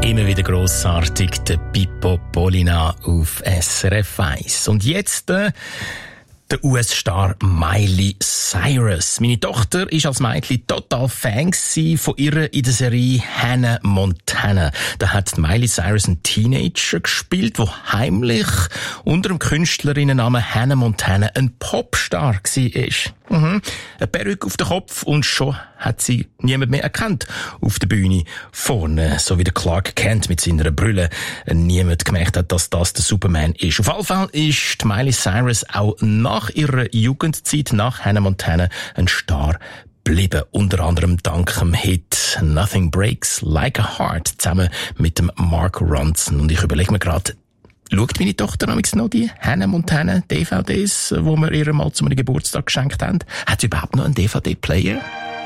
Immer wieder grossartig, der Pippo Polina auf SRF 1. Und jetzt der US-Star Miley Cyrus. Meine Tochter ist als Mädchen total Fan von ihr in der Serie Hannah Montana. Da hat Miley Cyrus einen Teenager gespielt, der heimlich unter dem Künstlerinnennamen Hannah Montana ein Popstar war. Eine Perücke auf den Kopf und schon hat sie niemand mehr erkannt auf der Bühne vorne, so wie der Clark Kent mit seiner Brille. Niemand gemerkt hat, dass das der Superman ist. Auf jeden Fall ist Miley Cyrus auch nach ihrer Jugendzeit, nach Hannah Montana, ein Star geblieben. Unter anderem dank dem Hit Nothing Breaks Like a Heart zusammen mit dem Mark Ronson. Und ich überlege mir gerade, schaut meine Tochter noch die Hannah Montana DVDs, wo wir ihr mal zu einem Geburtstag geschenkt haben? Hat sie überhaupt noch einen DVD-Player?